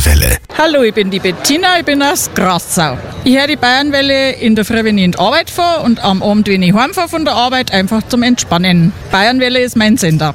Bayernwelle. Hallo, ich bin die Bettina, ich bin aus Grassau. Ich höre die Bayernwelle in der Früh, wenn ich in die Arbeit fahre und am Abend, wenn ich heimfahre von der Arbeit, einfach zum Entspannen. Bayernwelle ist mein Sender.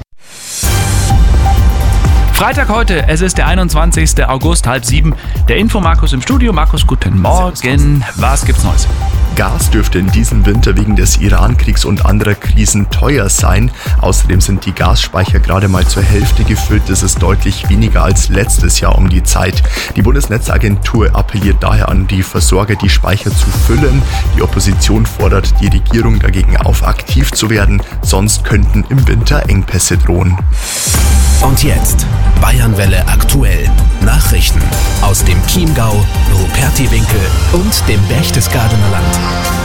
Freitag heute, es ist der 21. August, 6:30. Der Info-Markus im Studio. Markus, guten Morgen. Was gibt's Neues? Gas dürfte in diesem Winter wegen des Iran-Kriegs und anderer Krisen teuer sein. Außerdem sind die Gasspeicher gerade mal zur Hälfte gefüllt. Das ist deutlich weniger als letztes Jahr um die Zeit. Die Bundesnetzagentur appelliert daher an die Versorger, die Speicher zu füllen. Die Opposition fordert die Regierung dagegen auf, aktiv zu werden. Sonst könnten im Winter Engpässe drohen. Und jetzt Bayernwelle aktuell. Nachrichten aus dem Chiemgau, Rupertiwinkel und dem Berchtesgadener Land.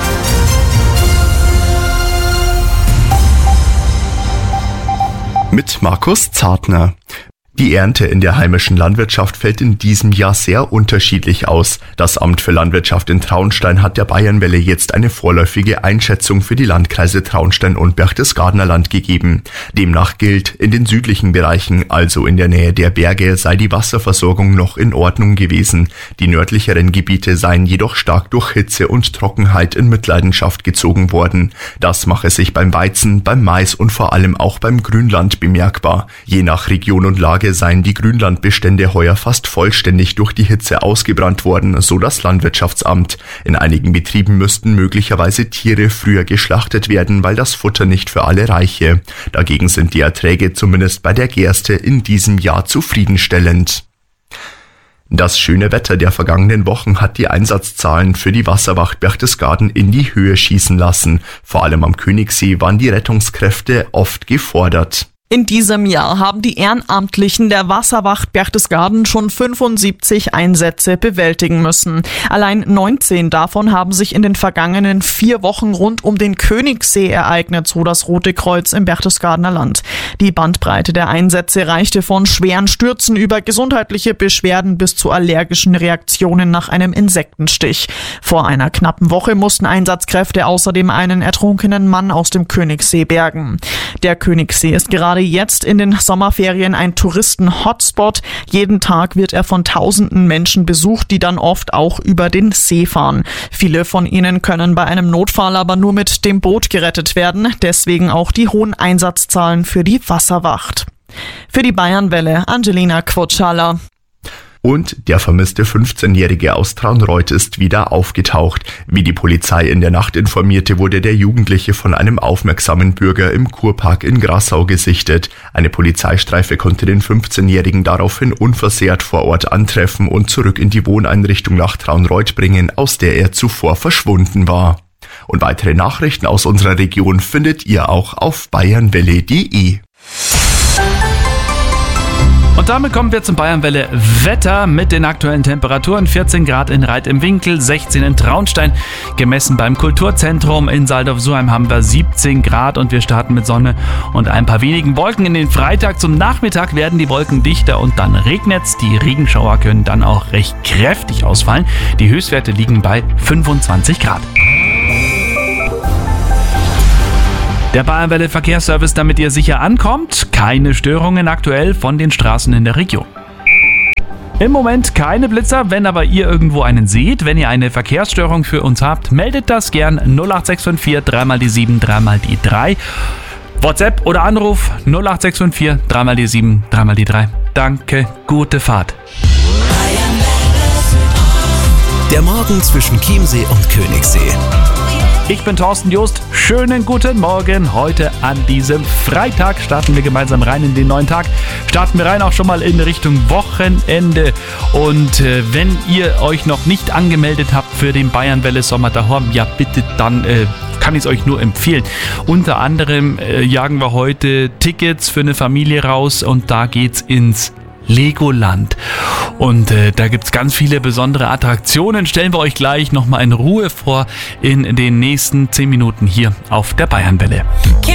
Mit Markus Zartner. Die Ernte in der heimischen Landwirtschaft fällt in diesem Jahr sehr unterschiedlich aus. Das Amt für Landwirtschaft in Traunstein hat der Bayernwelle jetzt eine vorläufige Einschätzung für die Landkreise Traunstein und Berchtesgadener Land gegeben. Demnach gilt, in den südlichen Bereichen, also in der Nähe der Berge, sei die Wasserversorgung noch in Ordnung gewesen. Die nördlicheren Gebiete seien jedoch stark durch Hitze und Trockenheit in Mitleidenschaft gezogen worden. Das mache sich beim Weizen, beim Mais und vor allem auch beim Grünland bemerkbar. Je nach Region und Lage seien die Grünlandbestände heuer fast vollständig durch die Hitze ausgebrannt worden, so das Landwirtschaftsamt. In einigen Betrieben müssten möglicherweise Tiere früher geschlachtet werden, weil das Futter nicht für alle reiche. Dagegen sind die Erträge zumindest bei der Gerste in diesem Jahr zufriedenstellend. Das schöne Wetter der vergangenen Wochen hat die Einsatzzahlen für die Wasserwacht Berchtesgaden in die Höhe schießen lassen. Vor allem am Königssee waren die Rettungskräfte oft gefordert. In diesem Jahr haben die Ehrenamtlichen der Wasserwacht Berchtesgaden schon 75 Einsätze bewältigen müssen. Allein 19 davon haben sich in den vergangenen 4 Wochen rund um den Königssee ereignet, so das Rote Kreuz im Berchtesgadener Land. Die Bandbreite der Einsätze reichte von schweren Stürzen über gesundheitliche Beschwerden bis zu allergischen Reaktionen nach einem Insektenstich. Vor einer knappen Woche mussten Einsatzkräfte außerdem einen ertrunkenen Mann aus dem Königssee bergen. Der Königssee ist gerade jetzt in den Sommerferien ein Touristen-Hotspot. Jeden Tag wird er von tausenden Menschen besucht, die dann oft auch über den See fahren. Viele von ihnen können bei einem Notfall aber nur mit dem Boot gerettet werden. Deswegen auch die hohen Einsatzzahlen für die Wasserwacht. Für die Bayernwelle, Angelina Quotschala. Und der vermisste 15-Jährige aus Traunreut ist wieder aufgetaucht. Wie die Polizei in der Nacht informierte, wurde der Jugendliche von einem aufmerksamen Bürger im Kurpark in Grassau gesichtet. Eine Polizeistreife konnte den 15-Jährigen daraufhin unversehrt vor Ort antreffen und zurück in die Wohneinrichtung nach Traunreut bringen, aus der er zuvor verschwunden war. Und weitere Nachrichten aus unserer Region findet ihr auch auf bayernwelle.de. Und damit kommen wir zum Bayernwelle Wetter mit den aktuellen Temperaturen. 14 Grad in Reit im Winkel, 16 in Traunstein. Gemessen beim Kulturzentrum in Saldorf-Suheim haben wir 17 Grad und wir starten mit Sonne und ein paar wenigen Wolken in den Freitag. Zum Nachmittag werden die Wolken dichter und dann regnet's. Die Regenschauer können dann auch recht kräftig ausfallen. Die Höchstwerte liegen bei 25 Grad. Der Bayernwelle Verkehrsservice, damit ihr sicher ankommt. Keine Störungen aktuell von den Straßen in der Region. Im Moment keine Blitzer, wenn aber ihr irgendwo einen seht, wenn ihr eine Verkehrsstörung für uns habt, meldet das gern 08654 3 die 7 3 die 3. WhatsApp oder Anruf 08654 3 die 7 3 die 3. Danke, gute Fahrt. Der Morgen zwischen Chiemsee und Königssee. Ich bin Thorsten Jost. Schönen guten Morgen. Heute an diesem Freitag starten wir gemeinsam rein in den neuen Tag. Starten wir rein auch schon mal in Richtung Wochenende. Und wenn ihr euch noch nicht angemeldet habt für den Bayernwelle Sommer daheim, ja bitte, dann kann ich es euch nur empfehlen. Unter anderem jagen wir heute Tickets für eine Familie raus und da geht's ins Legoland. Und da gibt es ganz viele besondere Attraktionen. Stellen wir euch gleich nochmal in Ruhe vor in den nächsten 10 Minuten hier auf der Bayernwelle.